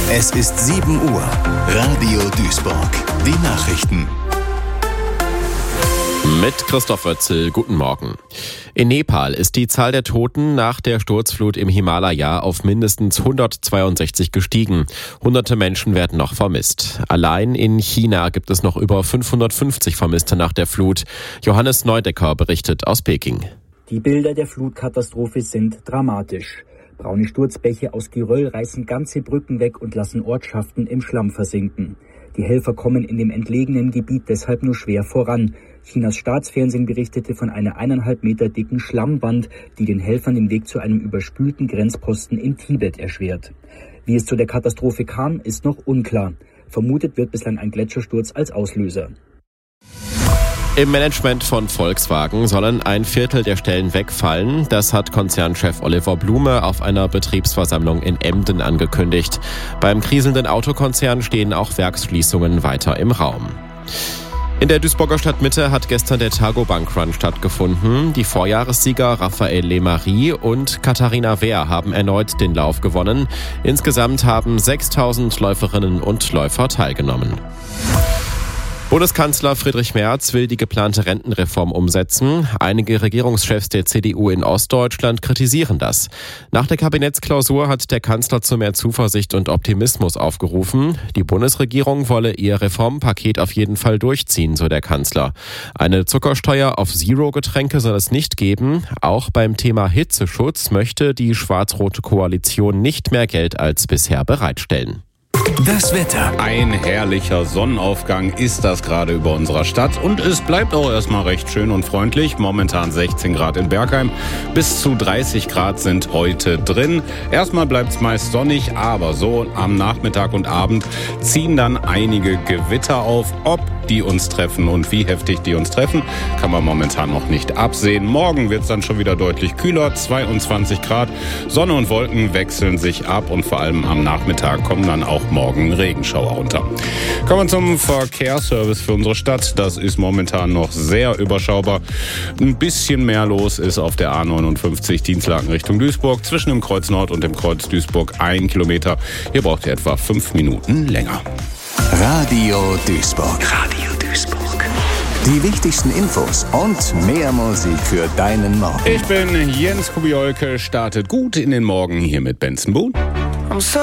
Es ist 7 Uhr. Radio Duisburg. Die Nachrichten. Mit Christoph Oetzel, guten Morgen. In Nepal ist die Zahl der Toten nach der Sturzflut im Himalaya auf mindestens 162 gestiegen. Hunderte Menschen werden noch vermisst. Allein in China gibt es noch über 550 Vermisste nach der Flut. Johannes Neudecker berichtet aus Peking. Die Bilder der Flutkatastrophe sind dramatisch. Braune Sturzbäche aus Geröll reißen ganze Brücken weg und lassen Ortschaften im Schlamm versinken. Die Helfer kommen in dem entlegenen Gebiet deshalb nur schwer voran. Chinas Staatsfernsehen berichtete von einer 1,5 Meter dicken Schlammwand, die den Helfern den Weg zu einem überspülten Grenzposten in Tibet erschwert. Wie es zu der Katastrophe kam, ist noch unklar. Vermutet wird bislang ein Gletschersturz als Auslöser. Im Management von Volkswagen sollen 1/4 der Stellen wegfallen. Das hat Konzernchef Oliver Blume auf einer Betriebsversammlung in Emden angekündigt. Beim kriselnden Autokonzern stehen auch Werksschließungen weiter im Raum. In der Duisburger Stadtmitte hat gestern der Targo Bank Run stattgefunden. Die Vorjahressieger Raphael Lemarie und Katharina Wehr haben erneut den Lauf gewonnen. Insgesamt haben 6.000 Läuferinnen und Läufer teilgenommen. Bundeskanzler Friedrich Merz will die geplante Rentenreform umsetzen. Einige Regierungschefs der CDU in Ostdeutschland kritisieren das. Nach der Kabinettsklausur hat der Kanzler zu mehr Zuversicht und Optimismus aufgerufen. Die Bundesregierung wolle ihr Reformpaket auf jeden Fall durchziehen, so der Kanzler. Eine Zuckersteuer auf Zero-Getränke soll es nicht geben. Auch beim Thema Hitzeschutz möchte die schwarz-rote Koalition nicht mehr Geld als bisher bereitstellen. Das Wetter. Ein herrlicher Sonnenaufgang ist das gerade über unserer Stadt und es bleibt auch erstmal recht schön und freundlich. Momentan 16 Grad in Bergheim, bis zu 30 Grad sind heute drin. Erstmal bleibt es meist sonnig, aber so am Nachmittag und Abend ziehen dann einige Gewitter auf. Ob die uns treffen und wie heftig die uns treffen, kann man momentan noch nicht absehen. Morgen wird es dann schon wieder deutlich kühler, 22 Grad. Sonne und Wolken wechseln sich ab und vor allem am Nachmittag kommen dann auch morgen Regenschauer runter. Kommen wir zum Verkehrsservice für unsere Stadt. Das ist momentan noch sehr überschaubar. Ein bisschen mehr los ist auf der A59 Dienstlaken Richtung Duisburg. Zwischen dem Kreuz Nord und dem Kreuz Duisburg 1 Kilometer. Hier braucht ihr etwa 5 Minuten länger. Radio Duisburg. Radio Duisburg. Die wichtigsten Infos und mehr Musik für deinen Morgen. Ich bin Jens Kubiolke, startet gut in den Morgen hier mit Benson Boone.